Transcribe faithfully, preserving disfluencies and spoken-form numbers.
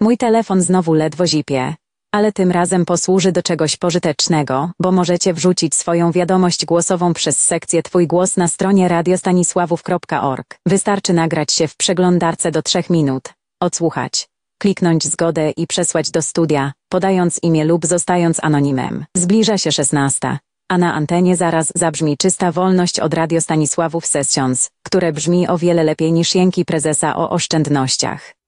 Mój telefon znowu ledwo zipie. Ale tym razem posłuży do czegoś pożytecznego, bo możecie wrzucić swoją wiadomość głosową przez sekcję Twój głos na stronie radiostanisławów kropka org. Wystarczy nagrać się w przeglądarce do trzech minut, odsłuchać, kliknąć zgodę i przesłać do studia, podając imię lub zostając anonimem. Zbliża się szesnasta, a na antenie zaraz zabrzmi czysta wolność od Radio Stanisławów Sessions, które brzmi o wiele lepiej niż jęki prezesa o oszczędnościach.